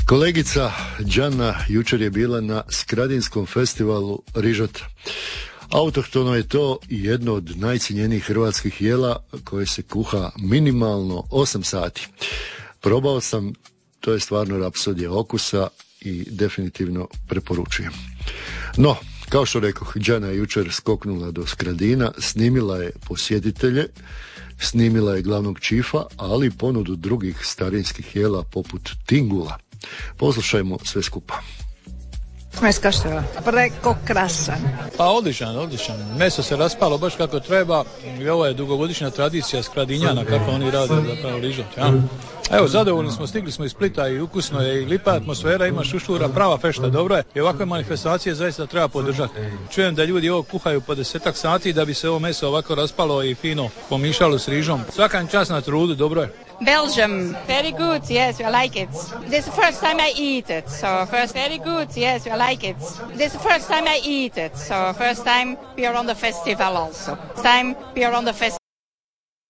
Kolegica Đana jučer je bila na Skradinskom festivalu rižota. Autohtono je to jedno od najcijenjenijih hrvatskih jela koje se kuha minimalno 8 sati. Probao sam, to je stvarno rapsodija okusa i definitivno preporučujem. No, kao što rekoh, Đana je jučer skoknula do Skradina, snimila je posjetitelje, snimila je glavnog čifa, ali i ponudu drugih starinskih jela poput tingula. Poslušajmo sve skupa. Smeskašteva, preko krasan. Pa odličan. Meso se raspalo baš kako treba i ovo je dugogodišnja tradicija Skradinjana kako oni rade zapravo rižot. Ja? Evo, zadovoljni smo, stigli smo iz Splita i ukusno je i lipa atmosfera, ima šušura, prava fešta, dobro je. I ovakve manifestacije zaista treba podržati. Čujem da ljudi ovo kuhaju po 10 sati da bi se ovo meso ovako raspalo i fino pomišalo s rižom. Svakan čas na trudu, dobro je. Belgium, very good, yes, I like it. This is the first time I eat it, so first very good, yes, I like it. This is the first time I eat it, so first time we are on the festival also. Time we are on the festival.